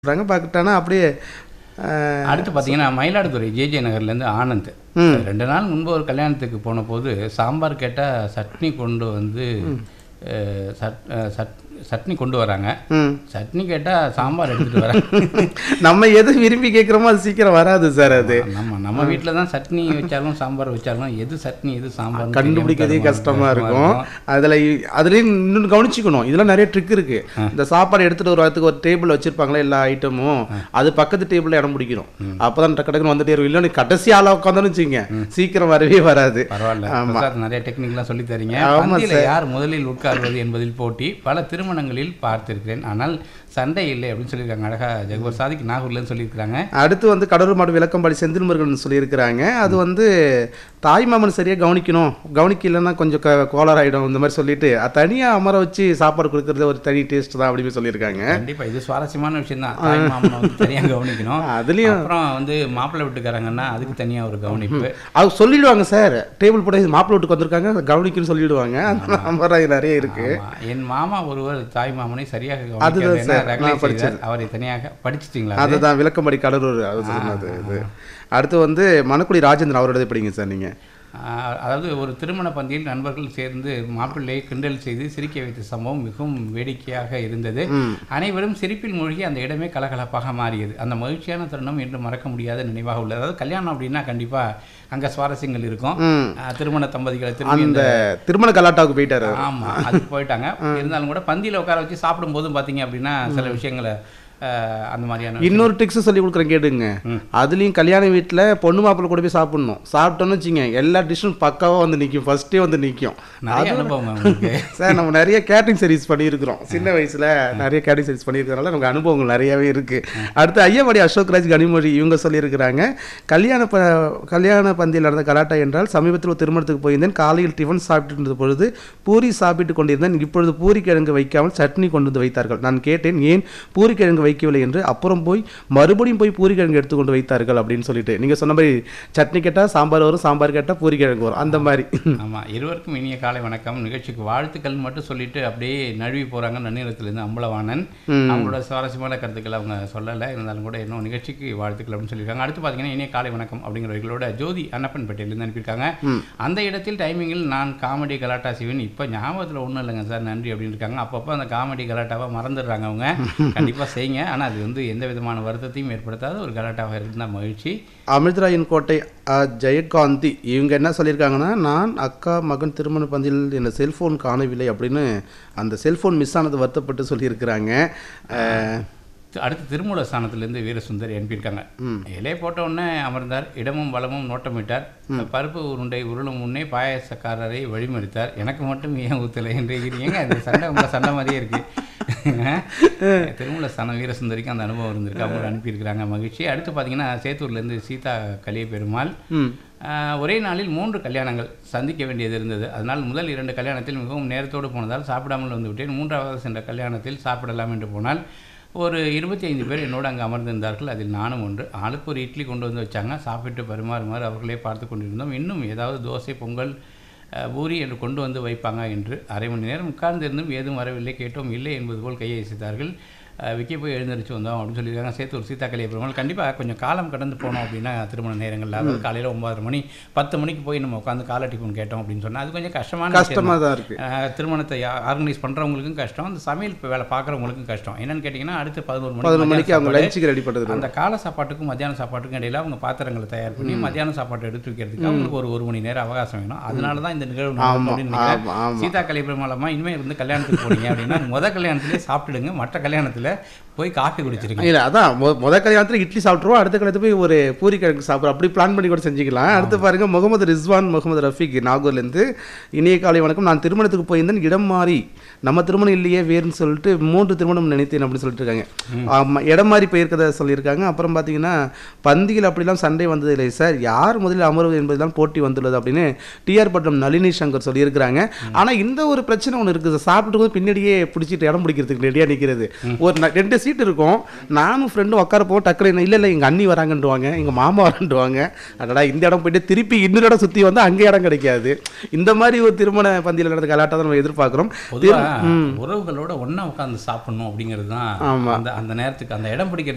சொல்கிறாங்க. பார்த்துட்டானா அப்படியே அடுத்து பார்த்தீங்கன்னா மயிலாடுதுறை ஜேஜே நகர்லேருந்து ஆனந்த் 2 நாள் முன்பு ஒரு கல்யாணத்துக்கு போன போது சாம்பார் கேட்டால் சட்னி கொண்டு வந்து சட்னி கொண்டு வராங்க. சட்னி கேட்டால் சாம்பார் எடுத்துகிட்டு வராங்க. நம்ம எது விரும்பி கேட்குறோமோ அது சீக்கிரம் வராது சார். அது நம்ம வீட்டில் தான் சட்னி வச்சாலும் சாம்பார் வச்சாலும் எது சட்னி எது சாம்பார் கண்டுபிடிக்கிறதே கஷ்டமாக இருக்கும். அதுலேயும் இன்னொன்று கவனிச்சிக்கணும், இதெல்லாம் நிறைய ட்ரிக் இருக்குது. இந்த சாப்பாடு எடுத்துகிட்டு ஒரு வாரத்துக்கு ஒரு டேபிள் வச்சுருப்பாங்களே எல்லா ஐட்டமும், அது பக்கத்து டேபிளில் இடம் பிடிக்கணும். அப்போ தான் டக்குன்னு வந்துட்டே இருக்கும். இல்லை கடைசி ஆளாக உட்காந்தான்னு வச்சுங்க சீக்கிரம் வரவே வராது. பரவாயில்ல, நிறைய டெக்னிக்லாம் சொல்லி தரீங்க. யார் முதலில் உட்கார்வது என்பதில் போட்டி பல திருமணங்களில் பார்த்திருக்கிறேன், ஆனால் சண்டை இல்லை அப்படின்னு சொல்லியிருக்காங்க. அழகா ஜெகபர் சாதிக் நாகூர்லன்னு சொல்லியிருக்காங்க. அடுத்து வந்து கடலூர் மாவட்டம் விளக்கம்பாடி செந்தில் முருகன் சொல்லியிருக்கிறாங்க. அது வந்து தாய் மாமன் சரியாக கவனிக்கணும், கவனிக்கலைன்னா கொஞ்சம் கோளாறாயிடும் இந்த மாதிரி சொல்லிட்டு தனியாக அமர வச்சு சாப்பாடு கொடுக்கறது ஒரு தனி டேஸ்ட் தான் அப்படின்னு சொல்லியிருக்காங்க. கண்டிப்பாக இது சுவாரஸ்யமான விஷயம் தான். தாய் மாமனை வந்து தனியாக கவனிக்கணும். அதுலேயும் அப்புறம் வந்து மாப்பிள்ளை வீட்டுக்காரங்கன்னா அதுக்கு தனியாக ஒரு கவனிப்பு அவங்க சொல்லிடுவாங்க. சார் டேபிள் போட மாப்பிள்ளை வீட்டுக்கு வந்திருக்காங்க கவனிக்கணும்னு சொல்லிடுவாங்க. அந்த நம்பர் நிறைய இருக்கு. என் மாமா ஒருவர் தாய் மாமனை சரியாக கவனிக்கிறார். அவரை தனியாக படிச்சிட்டீங்களா? அதுதான் விளக்கம்படி கடலூர் அது சொன்னது. இது அடுத்து வந்து மணக்குடி ராஜேந்திரன் அவரோட படிங்க சார். நீங்கள் அதாவது ஒரு திருமண பந்தியில் நண்பர்கள் சேர்ந்து மாப்பிள்ளையை கிண்டல் செய்து சிரிக்க வைத்த சம்பவம் மிகவும் வேடிக்கையாக இருந்தது. அனைவரும் சிரிப்பில் மூழ்கி அந்த இடமே கலகலப்பாக மாறியது. அந்த மகிழ்ச்சியான தருணம் என்று மறக்க முடியாத நினைவாக உள்ளது. அதாவது கல்யாணம் அப்படின்னா கண்டிப்பா அங்க சுவாரஸ்யங்கள் இருக்கும். திருமண தம்பதிகளை அந்த திருமண கலாட்டாவுக்கு போயிட்டாரு. ஆமா, அதுக்கு போயிட்டாங்க. இருந்தாலும் கூட பந்தியில் உட்கார வச்சு சாப்பிடும் போதும் பார்த்தீங்க அப்படின்னா சில விஷயங்களை அந்த மாதிரியான இன்னொரு டிக்ஸ் சொல்லி கொடுக்குறேன் கேட்டுங்க. அதுலேயும் கல்யாண வீட்டில் பொண்ணு மாப்பிள்ளை கூட போய் சாப்பிடணும். சாப்பிட்டோன்னு வச்சுங்க எல்லா டிஷ்ஷும் பக்காவாக வந்து நிற்கும், ஃபர்ஸ்டே வந்து நிற்கும். சார் நம்ம நிறைய கேட்டரிங் சர்வீஸ் பண்ணியிருக்கிறோம். சின்ன வயசில் நிறைய கேட்டரிங் சர்வீஸ் பண்ணியிருக்கிறதுனால நமக்கு அனுபவங்கள் நிறையாவே இருக்குது. அடுத்து ஐயவாடி அசோக்ராஜ் கனிமொழி இவங்க சொல்லியிருக்கிறாங்க. கல்யாண பந்தியில் நடந்த கலாட்டா என்றால் சமீபத்தில் ஒரு திருமணத்துக்கு போயிருந்தேன். காலையில் டிஃபன் சாப்பிட்டு இருந்த பொழுது பூரி சாப்பிட்டு கொண்டிருந்தேன். இப்பொழுது பூரி கிழங்கு வைக்காமல் சட்னி கொண்டு வந்து வைத்தார்கள். நான் கேட்டேன் ஏன் பூரி கிழங்கு வைக்கவில்லை என்று. அப்புறம் மறுபடியும் போய் பூரி கிழங்கு எடுத்துக்கொண்டு வைத்தார்கள் அப்படின்னு சொல்லிட்டு நீங்க சொன்ன மாதிரி சட்னி கேட்டா சாம்பார் வரும், சாம்பார் கேட்டா பூரி கிழங்கு வரும், அந்த மாதிரி. ஆமா, இருவருக்கும் இனிய காலை வணக்கம். நிகழ்ச்சிக்கு வாழ்த்துக்கள் மட்டும் சொல்லிட்டு அப்படியே நழுவி போறாங்க. நன்னீரத்திலிருந்து அம்பலவாணன் அவங்களோட சுவாரஸ்யமான கருத்துக்கள் அவங்க சொல்லலை. இருந்தாலும் கூட இன்னும் நிகழ்ச்சிக்கு வாழ்த்துக்கள் அப்படின்னு சொல்லியிருக்காங்க. அடுத்து பார்த்தீங்கன்னா இனிய காலை வணக்கம் அப்படிங்கிறவர்களோட ஜோதி அன்னப்பன் பட்டியலிருந்து அனுப்பியிருக்காங்க. அந்த இடத்தில் டைமிங்கில் நான் காமெடி கலாட்டா செய்வேன். இப்போ ஞாபகத்தில் ஒன்றும் இல்லைங்க சார், நன்றி அப்படின்னு இருக்காங்க. அப்பப்போ அந்த காமெடி கலாட்டாவை மறந்துடுறாங்க அவங்க. கண்டிப்பாக செய்யுங்க, ஆனால் அது வந்து எந்த விதமான வருத்தத்தையும் ஏற்படுத்தாத ஒரு கலாட்டாக இருந்தால் மகிழ்ச்சி. அமிர்தராயன் கோட்டை ஜெயகாந்தி இவங்க என்ன சொல்லியிருக்காங்கன்னா, நான் அக்கா மகன் திருமண பந்தியில் என்ன செல்ஃபோன் காணவில்லை அப்படின்னு அந்த செல்ஃபோன் மிஸ் ஆனது வருத்தப்பட்டு சொல்லியிருக்கிறாங்க. அடுத்து திருமூல ஸ்தானத்திலிருந்து வீரசுந்தர் அனுப்பியிருக்காங்க. இலையை போட்ட உடனே அமர்ந்தார், இடமும் வளமும் நோட்டமிட்டார், பருப்பு உருண்டை உருளும் முன்னே பாயசக்காரரை வழிமறித்தார், எனக்கு மட்டும் ஏன் ஊத்தலை என்று இருக்கிறீங்க. அந்த சண்டை உங்களை சண்டை மாதிரியே இருக்கு. திருமூல ஸ்தானம் வீரசுந்தரிக்கு அந்த அனுபவம் இருந்திருக்கு, அவங்க அனுப்பியிருக்கிறாங்க. மகிழ்ச்சி. அடுத்து பார்த்தீங்கன்னா சேத்தூர்லேருந்து சீதா கலிய பெருமாள். ஒரே நாளில் 3 கல்யாணங்கள் சந்திக்க வேண்டியது இருந்தது. அதனால் முதல் 2 கல்யாணத்தில் மிகவும் நேரத்தோடு போனதால் சாப்பிடாமல் வந்து விட்டேன். 3வது சென்ற கல்யாணத்தில் சாப்பிடலாம் என்று போனால் ஒரு 25 பேர் என்னோடு அங்கே அமர்ந்திருந்தார்கள். அதில் நானும் ஒன்று. ஆளுக்கு ஒரு இட்லி கொண்டு வந்து வச்சாங்க. சாப்பிட்டு பரிமாறுமாறு அவர்களே பார்த்து கொண்டிருந்தோம். இன்னும் ஏதாவது தோசை பொங்கல் பூரி என்று கொண்டு வந்து வைப்பாங்க என்று அரை மணி நேரம் உட்கார்ந்திருந்தும் ஏதும் வரவில்லை. கேட்டோம், இல்லை என்பது போல் கையை அசைத்தார்கள். விக்கி போய் எழுந்திரிச்சு வந்தோம் அப்படின்னு சொல்லியிருக்காங்க. சேத்தூர் சீதா கலிய பெருமாள். கண்டிப்பாக கொஞ்சம் காலம் கடந்து போனோம் அப்படின்னா திருமண நேரங்களில், அதாவது காலையில் 9:30 மணி 10 மணிக்கு போய் நம்ம உட்காந்து காலை டிஃபன் கேட்டோம் அப்படின்னு சொன்னால் அது கொஞ்சம் கஷ்டமாக தான் இருக்குது. திருமணத்தை ஆர்கனைஸ் பண்ணுறவங்களுக்கும் கஷ்டம், அந்த சமையல் வேலை பார்க்குறவங்களுக்கும் கஷ்டம். என்னென்னு கேட்டிங்கன்னா அடுத்து 11 மணிக்கு அவங்க லஞ்சுக்கு ரெடி பண்ணுறது. அந்த காலை சாப்பாட்டுக்கும் மத்தியான சாப்பாட்டுக்கும் இடையில அவங்க பாத்திரங்களை தயார் பண்ணி மத்தியான சாப்பாட்டை எடுத்து வைக்கிறதுக்கு அவங்களுக்கு ஒரு மணி நேரம் அவகாசம் வேணும். அதனால தான் இந்த நிகழ்வு அப்படின்னு நினைக்கிறேன். சீதா கலிய பெருமாளம்மா, இனிமேல் வந்து கல்யாணத்துக்கு போனீங்க அப்படின்னா முதல் கல்யாணத்திலே சாப்பிட்டுடுங்க, மற்ற கல்யாணத்தில் போய் காஃபி குடிச்சிருக்கேன். இல்லை அதான் முதல் கல்யாணத்தில் இட்லி சாப்பிட்ருவோம், அடுத்த கல்யாணத்துக்கு போய் ஒரு பூரி கிழங்கு சாப்பிட்றோம், அப்படி பிளான் பண்ணி கூட செஞ்சுக்கலாம். அடுத்து பாருங்க முகமது ரிஸ்வான் முகமது ரஃபீக் நாகூர்லேருந்து இனிய காலை வணக்கம். நான் திருமணத்துக்கு போயிருந்தேன், இடம் மாறி நம்ம திருமணம் இல்லையே வேறுன்னு சொல்லிட்டு 3 திருமணம் நினைத்தேன் அப்படின்னு சொல்லிட்டு இருக்காங்க. இடம் மாறி போயிருக்கதை சொல்லியிருக்காங்க. அப்புறம் பார்த்தீங்கன்னா பந்தியில் அப்படிலாம் சண்டை வந்தது இல்லை சார், யார் முதலில் அமர்வு என்பதெல்லாம் போட்டி வந்துள்ளது அப்படின்னு டிஆர் பட்டம் நளினி சங்கர் சொல்லியிருக்கிறாங்க. ஆனால் இந்த ஒரு பிரச்சனை ஒன்று இருக்குது, சாப்பிட்டு போது பின்னாடியே பிடிச்சிட்டு இடம் பிடிக்கிறதுக்கு ரெடியாக நிற்கிறது. ஒரு 2 சீட் இருக்கும், நானும் ஃப்ரெண்டும் உட்கார போவோம், டக்குனு இல்லை எங்கள் அண்ணி வராங்கன்றுவாங்க, எங்கள் மாமா வரான்டுவாங்க. அதனால் இந்த இடம் போயிட்டு திருப்பி இன்னொரு இடம் சுற்றி வந்து அங்கே இடம் கிடைக்காது. இந்த மாதிரி ஒரு திருமண பந்தியில் நடந்த கலாட்டாக நம்ம எதிர்பார்க்குறோம். உறவுகளோட ஒன்றா உட்காந்து சாப்பிடணும் அப்படிங்கிறது தான் அந்த நேரத்துக்கு அந்த இடம் பிடிக்கிறது